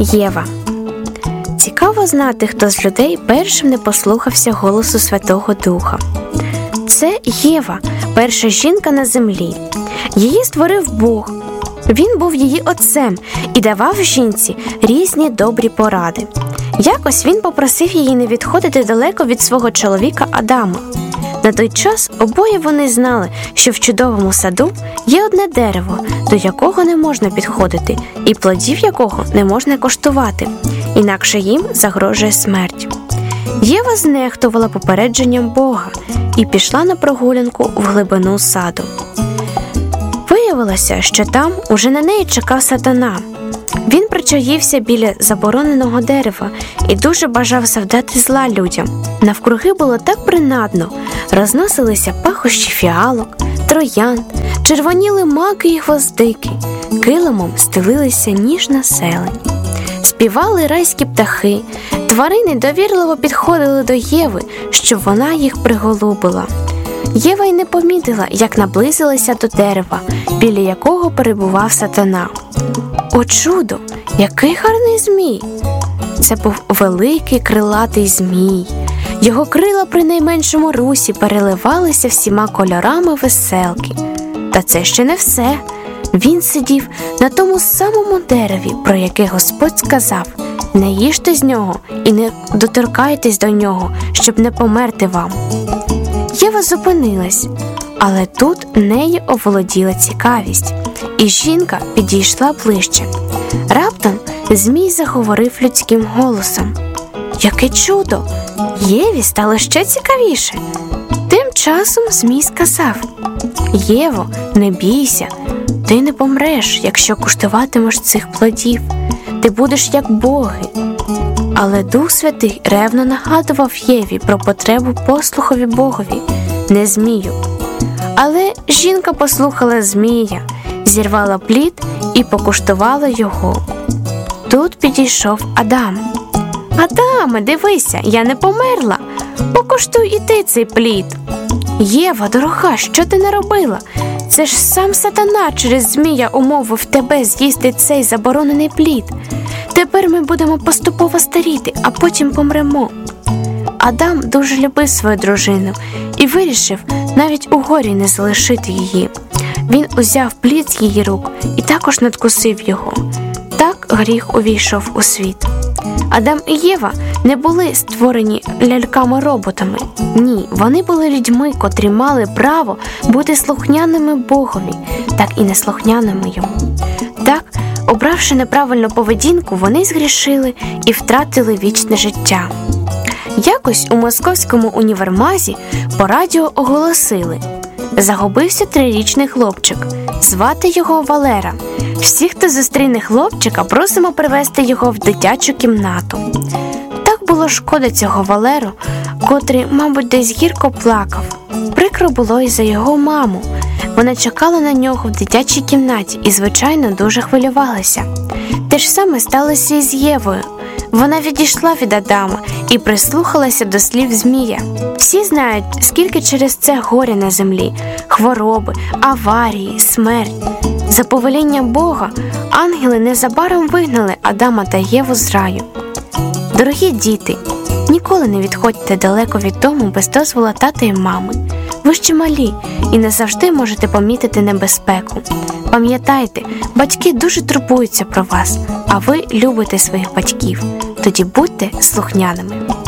Єва. Цікаво знати, хто з людей першим не послухався голосу Святого Духа. Це Єва, перша жінка на землі. Її створив Бог. Він був її отцем і давав жінці різні добрі поради. Якось він попросив її не відходити далеко від свого чоловіка Адама. На той час обоє вони знали, що в чудовому саду є одне дерево, до якого не можна підходити, і плодів якого не можна коштувати, інакше їм загрожує смерть. Єва знехтувала попередженням Бога і пішла на прогулянку в глибину саду. Виявилося, що там уже на неї чекав сатана. Він причаївся біля забороненого дерева і дуже бажав завдати зла людям. Навкруги було так принадно, розносилися пахощі фіалок, троянд, червоніли маки і гвоздики, килимом стелилися ніжна зелень. Співали райські птахи, тварини довірливо підходили до Єви, щоб вона їх приголубила. Єва й не помітила, як наблизилася до дерева, біля якого перебував сатана. О чудо! Який гарний змій! Це був великий крилатий змій. Його крила при найменшому русі переливалися всіма кольорами веселки. Та це ще не все. Він сидів на тому самому дереві, про яке Господь сказав: «Не їжте з нього і не доторкайтесь до нього, щоб не померти вам». Єва зупинилась, але тут нею оволоділа цікавість, і жінка підійшла ближче. Раптом змій заговорив людським голосом. Яке чудо! Єві стало ще цікавіше. Тим часом змій сказав: «Єво, не бійся, ти не помреш, якщо куштуватимеш цих плодів. Ти будеш як боги». Але Дух Святий ревно нагадував Єві про потребу послухові Богові, не змію. Але жінка послухала змія, зірвала плід і покуштувала його. Тут підійшов Адам. «Адаме, дивися, я не померла. Покуштуй і ти цей плід». «Єва, дорога, що ти наробила? Це ж сам сатана через змія умовив тебе з'їсти цей заборонений плід. Тепер ми будемо поступово старіти, а потім помремо». Адам дуже любив свою дружину і вирішив навіть у горі не залишити її. Він узяв плід з її рук і також надкусив його. Так гріх увійшов у світ. Адам і Єва не були створені ляльками-роботами. Ні, вони були людьми, котрі мали право бути слухняними Богові, так і неслухняними йому. Так, обравши неправильну поведінку, вони згрішили і втратили вічне життя. Якось у московському універмазі по радіо оголосили: загубився 3-річний хлопчик, звати його Валера. Всі, хто зустріне хлопчика, просимо привезти його в дитячу кімнату. Так було шкода цього Валеру, котрий, мабуть, десь гірко плакав. Прикро було і за його маму. Вона чекала на нього в дитячій кімнаті і, звичайно, дуже хвилювалася. Те ж саме сталося і з Євою. Вона відійшла від Адама і прислухалася до слів змія. Всі знають, скільки через це горя на землі, хвороби, аварії, смерть. За повелінням Бога ангели незабаром вигнали Адама та Єву з раю. Дорогі діти, ніколи не відходьте далеко від дому без дозволу тата і мами. Ви ще малі і не завжди можете помітити небезпеку. Пам'ятайте, батьки дуже турбуються про вас, а ви любите своїх батьків. Тоді будьте слухняними.